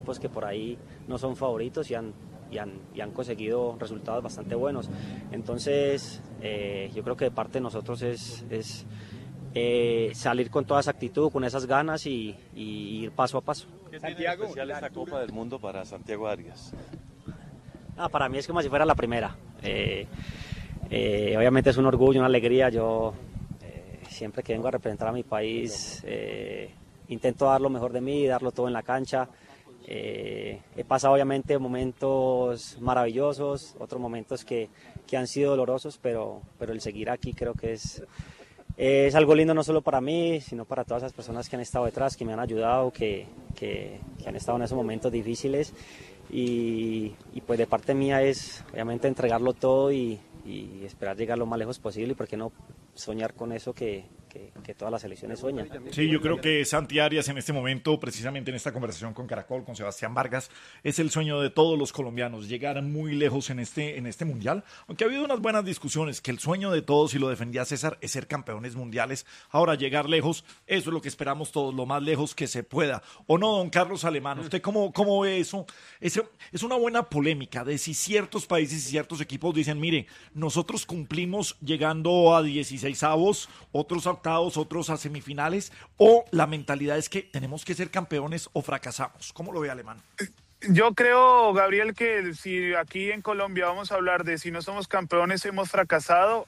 pues que por ahí no son favoritos y han conseguido resultados bastante buenos. Entonces, yo creo que de parte de nosotros es salir con toda esa actitud, con esas ganas y ir paso a paso. ¿Qué tiene de especial esta Copa del Mundo para Santiago Arias? Para mí es como si fuera la primera. Obviamente es un orgullo, una alegría. Yo siempre que vengo a representar a mi país intento dar lo mejor de mí, darlo todo en la cancha. He pasado obviamente momentos maravillosos, otros momentos que han sido dolorosos, pero el seguir aquí creo que es algo lindo no solo para mí, sino para todas esas personas que han estado detrás, que me han ayudado, que han estado en esos momentos difíciles. Y pues de parte mía es obviamente entregarlo todo y esperar llegar lo más lejos posible y por qué no soñar con eso que todas las selecciones sueñan. Sí, yo creo que Santi Arias en este momento, precisamente en esta conversación con Caracol, con Sebastián Vargas, es el sueño de todos los colombianos, llegar muy lejos en este mundial, aunque ha habido unas buenas discusiones, que el sueño de todos, y lo defendía César, es ser campeones mundiales. Ahora, llegar lejos, eso es lo que esperamos todos, lo más lejos que se pueda. ¿O no, don Carlos Alemán? ¿Usted cómo ve eso? Es una buena polémica de si ciertos países y ciertos equipos dicen, mire, nosotros cumplimos llegando a 16avos, otros a octavos, otros a semifinales, o la mentalidad es que tenemos que ser campeones o fracasamos. ¿Cómo lo ve Alemán? Yo creo, Gabriel, que si aquí en Colombia vamos a hablar de si no somos campeones, hemos fracasado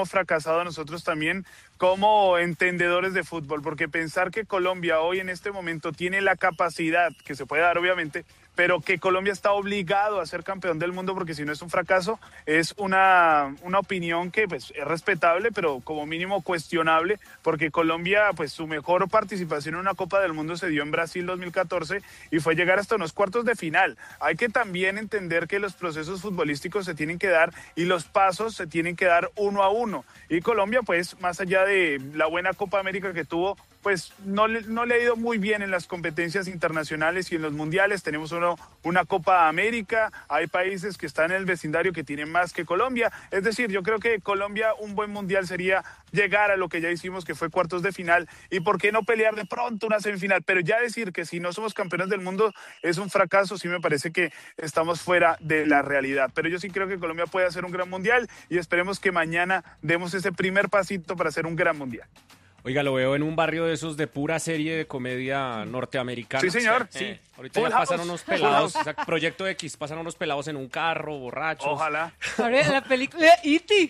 nosotros también como entendedores de fútbol, porque pensar que Colombia hoy en este momento tiene la capacidad, que se puede dar obviamente, pero que Colombia está obligado a ser campeón del mundo, porque si no es un fracaso, es una opinión que pues es respetable, pero como mínimo cuestionable, porque Colombia, pues su mejor participación en una Copa del Mundo se dio en Brasil 2014 y fue llegar hasta unos cuartos de final. Hay que también entender que los procesos futbolísticos se tienen que dar y los pasos se tienen que dar uno a uno. Y Colombia, pues, más allá de la buena Copa América que tuvo, pues no le ha ido muy bien en las competencias internacionales y en los mundiales. Tenemos una Copa América, hay países que están en el vecindario que tienen más que Colombia. Es decir, yo creo que Colombia, un buen mundial sería llegar a lo que ya hicimos, que fue cuartos de final, y por qué no pelear de pronto una semifinal. Pero ya decir que si no somos campeones del mundo es un fracaso, sí me parece que estamos fuera de la realidad. Pero yo sí creo que Colombia puede hacer un gran mundial y esperemos que mañana demos ese primer pasito para hacer un gran mundial. Oiga, lo veo en un barrio de esos de pura serie de comedia norteamericana. Sí, señor. Sí, ahorita ya pasan unos pelados, o sea, Proyecto X, pasan unos pelados en un carro, borrachos. Ojalá. La película de E.T.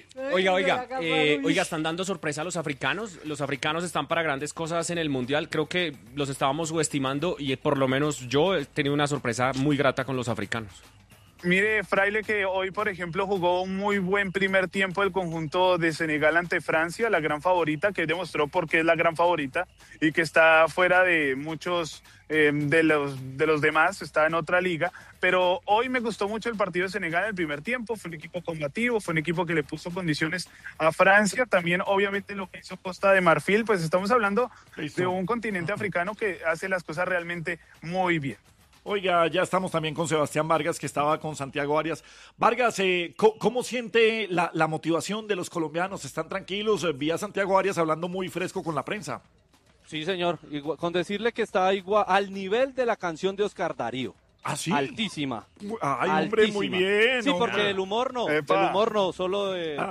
Oiga, están dando sorpresa a los africanos. Los africanos están para grandes cosas en el Mundial. Creo que los estábamos subestimando y por lo menos yo he tenido una sorpresa muy grata con los africanos. Mire, Fraile, que hoy, por ejemplo, jugó un muy buen primer tiempo el conjunto de Senegal ante Francia, la gran favorita, que demostró por qué es la gran favorita y que está fuera de muchos de los demás, está en otra liga. Pero hoy me gustó mucho el partido de Senegal en el primer tiempo, fue un equipo combativo, fue un equipo que le puso condiciones a Francia, también obviamente lo que hizo Costa de Marfil, pues estamos hablando de un continente africano que hace las cosas realmente muy bien. Oiga, ya estamos también con Sebastián Vargas, que estaba con Santiago Arias. Vargas, ¿cómo siente la motivación de los colombianos? ¿Están tranquilos? Vi a Santiago Arias hablando muy fresco con la prensa. Sí, señor. Con decirle que está igual al nivel de la canción de Oscar Darío. ¿Ah, sí? Altísima. Ay, altísima. hombre, muy bien. Sí, porque el humor no, solo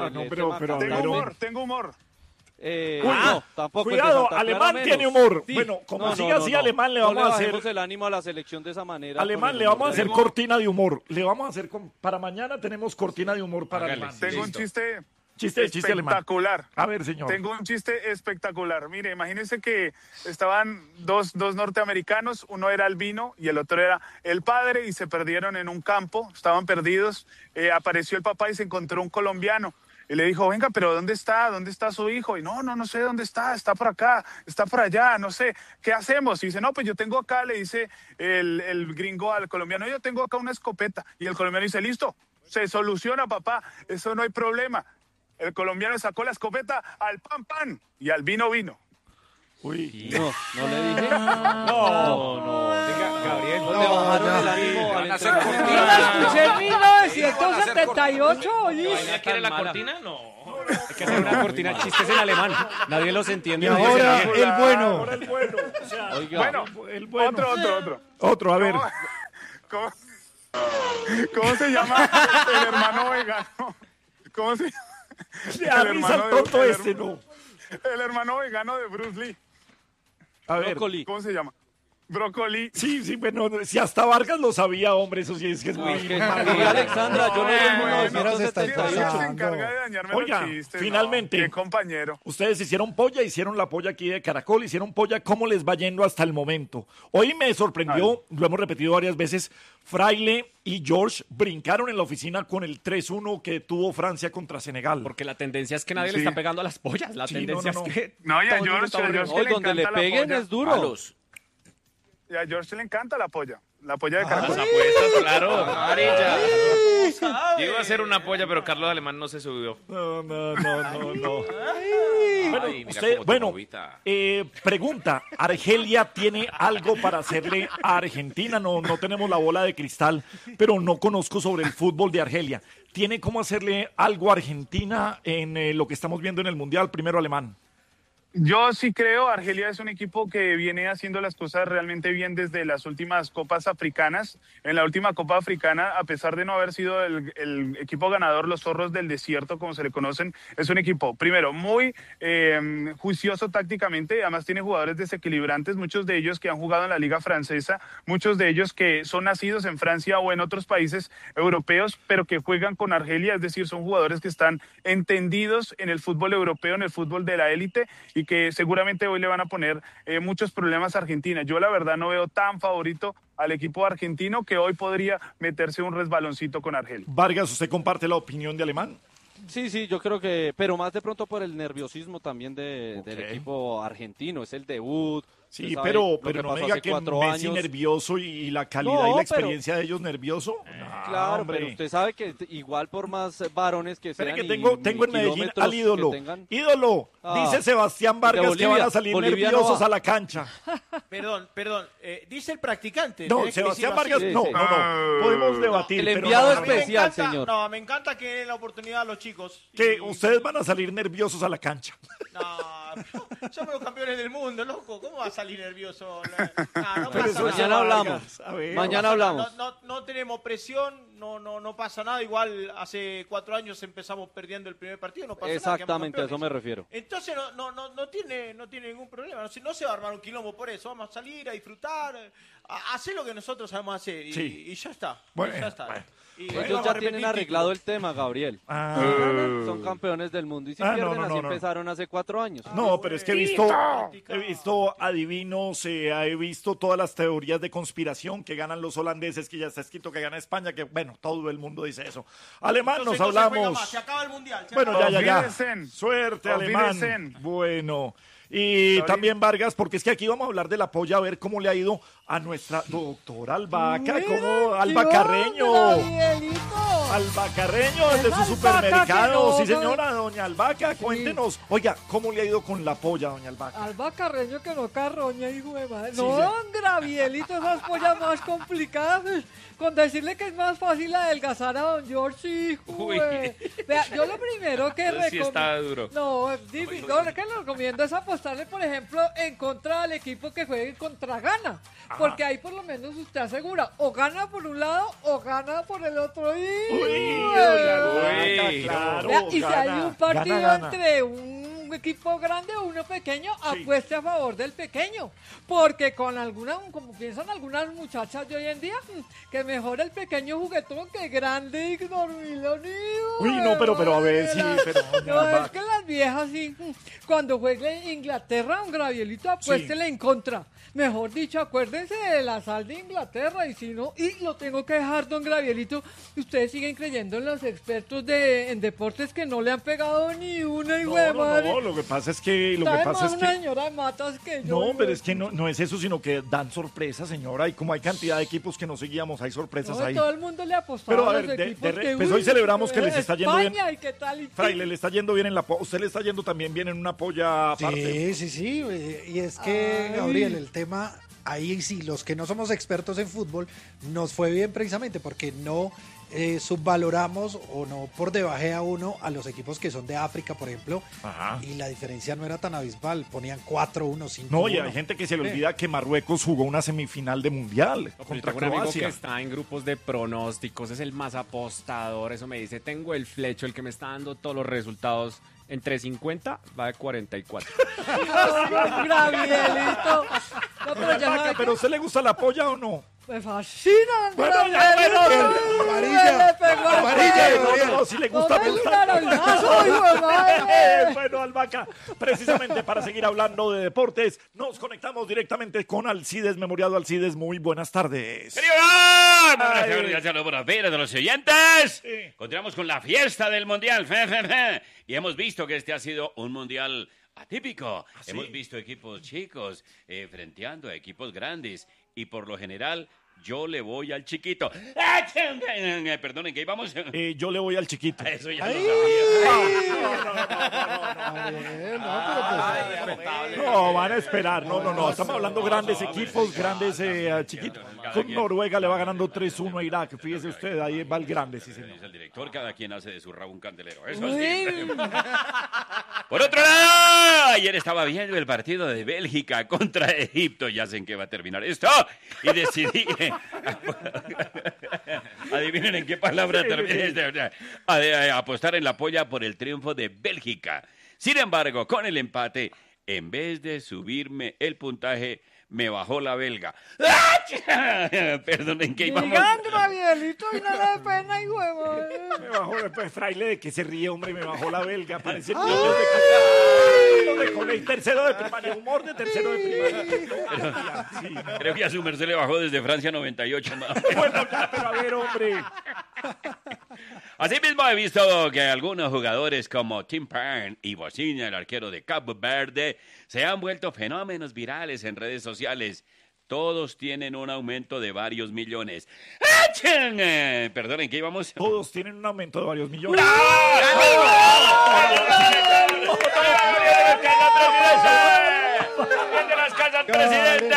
Tengo humor. No, tampoco. Cuidado, Alemán tiene humor. Sí. Bueno, como siga así, Alemán le vamos a hacer. No le el ánimo a la selección de esa manera. Alemán, le vamos a hacer cortina de humor. Le vamos a hacer, para mañana tenemos cortina de humor para Alemán. Tengo un chiste espectacular. Alemán. A ver, señor. Tengo un chiste espectacular. Mire, imagínense que estaban dos norteamericanos, uno era albino y el otro era el padre, y se perdieron en un campo, estaban perdidos. Apareció el papá y se encontró un colombiano. Y le dijo, venga, pero ¿dónde está? ¿Dónde está su hijo? Y no sé dónde está por acá, está por allá, no sé, ¿qué hacemos? Y dice, no, pues yo tengo acá, le dice el gringo al colombiano, yo tengo acá una escopeta. Y el colombiano dice, listo, se soluciona, papá, eso no hay problema. El colombiano sacó la escopeta al pan y al vino. Uy. No le dije. No. Diga, Gabriel, ¿dónde bajaron el ánimo? Yo la escuché en 1978, ¿Ya quiere la cortina? No. Hay que hacer una cortina de chistes en alemán. Nadie los entiende. Ahora el bueno. Oiga, bueno, el bueno. Otro. Otro, a ver. ¿Cómo se llama el hermano vegano? ¿Cómo se llama? El hermano El hermano vegano de Bruce Lee. A ver, Brócoli. ¿Cómo se llama? Brócoli. sí, bueno, si hasta Vargas lo sabía, hombre, eso sí es que es muy... Y Alexandra, yo no Bueno, se está 1978. pasando. se encarga de dañarme Oiga, los chistes. finalmente. No, qué compañero. Ustedes hicieron polla, hicieron la polla aquí de Caracol, hicieron polla, ¿cómo les va yendo hasta el momento? Hoy me sorprendió, lo hemos repetido varias veces, Fraile y George brincaron en la oficina con el 3-1 que tuvo Francia contra Senegal. Porque la tendencia es que nadie Sí. le está pegando a las pollas. La Sí, tendencia no. es que. No, y a todo el mundo está George, aburrido. que Hoy donde le encanta la peguen polla. es duro. Palos. Y a George le encanta la polla de Las Caracol. apuestas, claro. Amarilla. Iba a hacer una polla, pero Carlos Alemán no se subió. No. Ay, mira Usted, cómo te bueno, movita. pregunta, ¿Argelia tiene algo para hacerle a Argentina? No tenemos la bola de cristal, pero no conozco sobre el fútbol de Argelia. ¿Tiene cómo hacerle algo a Argentina en lo que estamos viendo en el Mundial, primero alemán? Yo sí creo, Argelia es un equipo que viene haciendo las cosas realmente bien desde las últimas copas africanas. En la última copa africana, a pesar de no haber sido el equipo ganador, los zorros del desierto, como se le conocen, es un equipo, primero, muy juicioso tácticamente, además tiene jugadores desequilibrantes, muchos de ellos que han jugado en la liga francesa, muchos de ellos que son nacidos en Francia o en otros países europeos, pero que juegan con Argelia, es decir, son jugadores que están entendidos en el fútbol europeo, en el fútbol de la élite, y que seguramente hoy le van a poner muchos problemas a Argentina. Yo la verdad no veo tan favorito al equipo argentino que hoy podría meterse un resbaloncito con Argelia. Vargas, ¿usted comparte la opinión de Alemán? Sí, yo creo que, pero más de pronto por el nerviosismo también del Ok. equipo argentino, es el debut. Sí, usted sabe pero lo no pasó diga hace que 4 Messi años. nervioso y la calidad No, y la pero- experiencia de ellos nervioso. No, Claro, hombre. pero usted sabe que igual por más varones que Espere sean que y tengo en Medellín kilómetros al ídolo. que tengan- Ídolo, Ah. dice Sebastián Vargas que Bolivia. van a salir Bolivia no nerviosos va. a la cancha. Perdón, dice el practicante. No, tenés que Sebastián decirlo así. Vargas, Sí, no, sí. no. Podemos debatir. El pero enviado no, A mí me especial, encanta- señor. No, me encanta que den la oportunidad a los chicos. que Y- ustedes van a salir nerviosos a la cancha. No, somos los campeones del mundo, loco. ¿Cómo va a salir nervioso? No Pero pasa eso nada. es Mañana hablamos. Vargas, a ver. Mañana hablamos. No tenemos presión, no pasa nada. Igual hace 4 años empezamos perdiendo el primer partido, no pasa nada. Exactamente, a quedamos eso me campeones. refiero. Entonces no tiene ningún problema. No se va a armar un quilombo por eso. Vamos a salir a disfrutar, a hacer lo que nosotros sabemos hacer y, Sí. y ya está. Bueno, y ya está. bueno. Y Ellos vamos ya a repetir tienen arreglado el título. tema, Gabriel. Ah. Si ganan, son campeones del mundo y si Ah, no, pierden, no, así no, no. empezaron hace 4 años. No, pero es que he visto adivinos, he visto todas las teorías de conspiración que ganan los holandeses, que ya está escrito que gana España, que bueno, todo el mundo dice eso. Alemán, Entonces, nos no se juega hablamos. más, se acaba el mundial. Bueno, Auf ya. Wiedersehen. Suerte, Auf Alemán. Wiedersehen. Bueno. Y Sorry. también Vargas, porque es que aquí vamos a hablar de la polla, a ver cómo le ha ido a nuestra doctora Albaca, como Albacarreño. Albacarreño, el de su Albaca, supermercado. que no, Sí, señora, doña Albaca, cuéntenos. Oiga, ¿cómo le ha ido con la polla, doña Albaca? Alba Carreño que no carroña, hijo de madre. Sí, No, sí. don Gravielito, esas pollas más complicadas. Con decirle que es más fácil adelgazar a don George, hijo. Uy. Vea, yo lo primero que Eso sí está duro. No, es difícil. Lo que le recomiendo es apostarle, por ejemplo, en contra del equipo que juegue contra Ghana. Porque ahí por lo menos usted asegura o gana por un lado o gana por el otro. Uy, doña Albaca, Uy. claro. Vea, y si hay gana, un partido gana. entre un equipo grande o uno pequeño, apueste a favor del pequeño. Porque con alguna, como piensan algunas muchachas de hoy en día, que mejor el pequeño juguetón que grande y dormilón. Uy, no, pero a ver, sí, pero doña No, es Albaca. que las viejas, sí, cuando juegue Inglaterra, un Gravielito, apuéstele en contra. Mejor dicho, acuérdense de la sal de Inglaterra y si no, y lo tengo que dejar, don Gravielito, ustedes siguen creyendo en los expertos en deportes que no le han pegado ni una, hijo de madre. No, lo que pasa es que Sabe más una señora de matas que yo. No, hijo pero de- es que no es eso, sino que dan sorpresas, señora, y como hay cantidad de equipos que no seguíamos, hay sorpresas No, ahí. todo el mundo le apostaba Pero, a a los ver, equipos que, pues uy, hoy celebramos que les está yendo bien. España, y qué tal, y Fraile, le está yendo bien en la polla, usted le está yendo también bien en una polla aparte. Sí. Y es que, Ay. Gabriel, el tema, ahí sí, los que no somos expertos en fútbol, nos fue bien precisamente porque no subvaloramos o no por debaje a uno a los equipos que son de África, por ejemplo, Ajá. y la diferencia no era tan abismal, ponían 4-1, 5-1. No, y hay gente que se le olvida que Marruecos jugó una semifinal de mundial contra Tengo un amigo que Croacia. está en grupos de pronósticos, es el más apostador, eso me dice, tengo el flecho, el que me está dando todos los resultados. Entre 50 va de 44. Gabrielito. No, pero ya sabe ¿Pero a usted le gusta la polla o no? me fascina. Bueno, ya, bueno, amarilla, no, si le gusta Tómale un mucho. naranjazo, hijo de madre. Bueno, Albaca, precisamente para seguir hablando de deportes, nos conectamos directamente con Alcides, Memoriado Alcides. Muy buenas tardes. ¡Querido! Ya saludos por las veras de los oyentes. Sí. Continuamos con la fiesta del Mundial. Y hemos visto que este ha sido un Mundial atípico. ¿Ah, sí? Hemos visto equipos chicos frenteando a equipos grandes. Y por lo general, yo le voy al chiquito. Perdonen, ¿qué íbamos? Yo le voy al chiquito. Eso ya lo sabía. No, van a esperar. No. Estamos hablando grandes equipos, grandes chiquitos. Con Noruega le va ganando 3-1 a Irak. Fíjese usted, ahí va el grande, sí, señor. Dice el director, cada quien hace de su rabo un candelero. Eso sí. Por otro lado, ayer estaba viendo el partido de Bélgica contra Egipto. Ya sé en qué va a terminar esto. Y decidí... Adivinen en qué palabra termina. Apostar en la polla por el triunfo de Bélgica. Sin embargo, con el empate, en vez de subirme el puntaje, me bajó la belga. Perdonen que íbamos. Digan, Gabrielito, y no le dé pena, y huevo. Me bajó después, fraile, de que se ríe, hombre, me bajó la belga. Parecía el tercero de primaria, humor de tercero de primaria. Sí. Creo que a su merced le bajó desde Francia 98. Bueno, ya, pero a ver, hombre. Asimismo, he visto que algunos jugadores como Tim Pern y Bocina, el arquero de Cabo Verde, se han vuelto fenómenos virales en redes sociales. Todos tienen un aumento de varios millones. Perdonen, ¿qué íbamos? Todos tienen un aumento de varios millones. ¡De las casas, presidente!